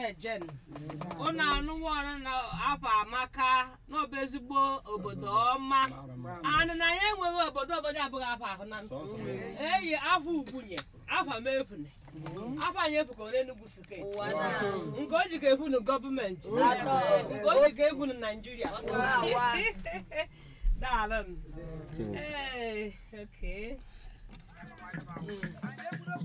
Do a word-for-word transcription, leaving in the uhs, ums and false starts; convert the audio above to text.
na jen una anu wona na apa amaka no bezigbo obodo ọma anu na ye nwe obodo obodo abụghị apa ahụ na eyi afọ ugbunye afa mefune afa nye fuko n'Enugu State nke o ji ga-efu na gọọmenti nke o ji ga-efu na Nigeria daalụ. Eh, okay.